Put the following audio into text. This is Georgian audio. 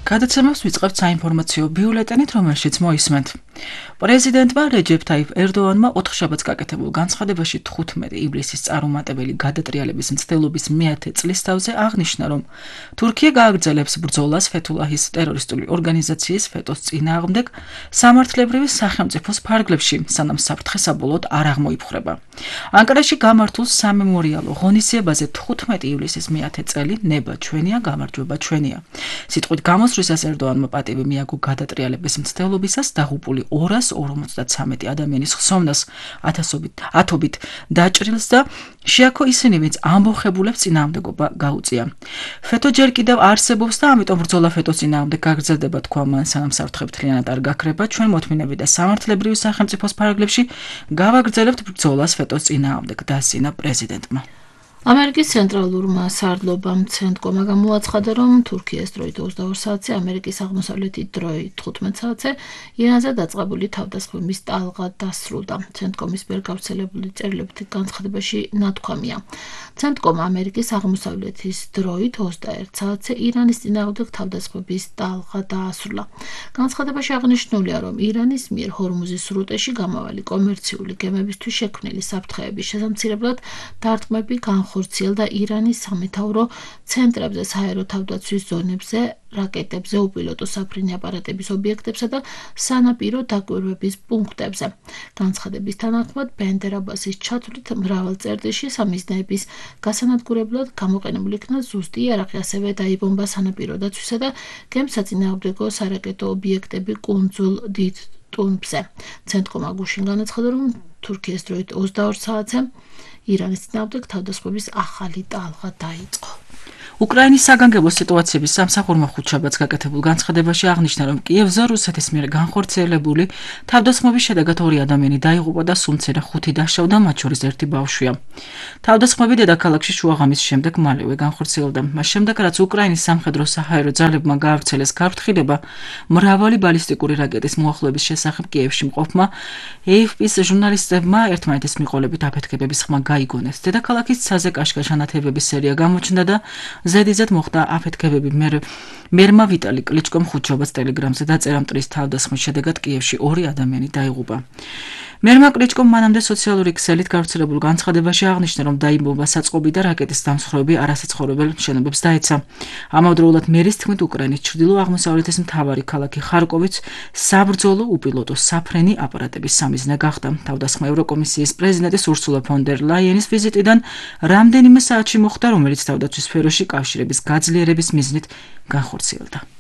გადაცემას ვიწყებთ საინფორმაციო ბიულეტენით, რომელშიც მოისმენთ. პრეზიდენტმა რეჯეფ ტაიფ ერდოანმა 4 შაბათს გაკეთებულ განცხადებაში 15 ივლისის წარუმატებელი გადატრიალების მცდელობის მე-10 წლის თავზე აღნიშნა, რომ თურქია გააგრძელებს ბრძოლას ფეთულაჰის ტერორისტული ორგანიზაციის ფეტოს წინააღმდეგ სამართლებრივი სახელმწიფოს ფარგლებში, სანამ საფრთხე საბოლოოდ არ აღმოიფხვრება. ანკარაში გამართულ სამემორიალო ღონისძიებაზე 15 ივლისის მე-10 წელი ნება ჩვენია, გამარჯვება ჩვენია. სიტყვით გამოსვლისას ერდოანმა პატივი მიაგო გადატრიალების მცდელობისას დაღუპული 253 ადამიანის ხსოვნას ათობით დაჭრილს და შეაქო ისინი, ვინც ამბოხებულებს წინააღმდეგობა გაუწია. ფეტო ჯერ კიდევ არსებობს და ამიტომ ბრძოლა ფეტოს წინააღმდეგ გაგრძელდება, თქვა მან, სანამ საფრთხე მთლიანად არ გაქრება, ჩვენ მოთმინები და სამართლებრივი სახელმწიფოს ფარგლებში გავაგრძელებთ ბრძოლას ფეტოს წინააღმდეგ, დასძინა პრეზიდენტმა. ამერიკის ცენტრალურმა სარდლობამ ცენტკომა გამოაცხადა, რომ თურქიის დროით 22 საათზე, ამერიკის აღმოსავლეთის დროით 15 საათზე ირანზე დაწყებული თავდასხმების ტალღა დასრულდა. ცენტკომის მიერ გავრცელებული წერილობითი განცხადებაში ნათქვამია. ცენტკომა ამერიკის აღმოსავლეთის დროით 21 საათზე ირანის წინააღმდეგ თავდასხმების ტალღა დაასრულა. განცხადებაში აღნიშნულია, რომ ირანის მიერ ჰორმუზის სრუტეში გამავალი კომერციული გემებისთვის შექმნილი საფრთხეების შესამცირებლად დარტყმები ხორციელდა ირანის სამეთაურო ცენტრებზე, საერო თავდაცვის ზონებზე, რაკეტებზე, უპილოტო საფრენი აპარატების ობიექტებსა და სანაპირო დაკვირვების პუნქტებზე. განცხადების თანახმად, ბენდერ აბასის ჩათვლით მრავალ წერტილში სამიზნეების გასანადგურებლად გამოყენებული იქნა ზუსტი იარაღი, ასევე დაიბომბა სანაპირო დაცვისა და გემსაწინააღმდეგო სარაკეტო ობიექტები კუნძულ დიდ ტუნბზე. ცენტკომა გუშინ განაცხადა, რომ თურქიის დროით 22 საათზე ირანის წინააღმდეგ თავდასხმების ახალი ტალღა დაიწყო. უკრაინის საგანგებო სიტუაციების სამსახურმა 5 შაბათს გაკეთებულ განცხადებაში აღნიშნა, რომ კიევზე რუსეთის მიერ განხორციელებული თავდასხმების შედეგად 2 ადამიანი დაიღუპა და სულ მცირე 5 დაშავდა, მათ შორის 1 ბავშვია. თავდასხმები დედაქალაქში შუაღამის შემდეგ მალევე განხორციელდა. მას შემდეგ, რაც უკრაინის სამხედრო-საჰაერო ძალებმა გაავრცელეს გაფრთხილება მრავალი ბალისტიკური რაკეტის მოახლოების შესახებ კიევში მყოფმა AFP-ის ჟურნალისტებმა ერთმანეთის მიყოლებით აფეთქებების ხმა გაიგონეს. დედაქალაქის ცაზე კაშკაშ ანათებების სერია გამოჩნდა და ზედიზედ მოხდა აფეთქებები. მერმა ვიტალი კლიჩკომ 5 შაბათს ტელეგრამზე დაწერა, მტრის თავდასხმის შედეგად კიევში 2 ადამიანი დაიღუპა. მერმა კლიჩკომ მანამდე სოციალური ქსელით გავრცელებულ განცხადებაში აღნიშნა, რომ დაიბომბა საწყობი და რაკეტის დამსხვრევები არასაცხოვრებელ მშენებლებს დაეცა. ამავდროულად მერის თქმით, უკრაინის ჩრდილო-აღმოსავლეთის მთავარი ქალაქი ხარკოვიც საბრძოლო უპილოტო საფრენი აპარატების სამიზნე გახდა. თავდასხმა ევროკომისიის პრეზიდენტის ურსულა ფონ დერ ლაიენის ვიზიტიდან რამდენიმე საათში მოხდა, რომელიც თავდაცვის სფეროში კავშირების გაძლიერების მიზნით განხორციელდა.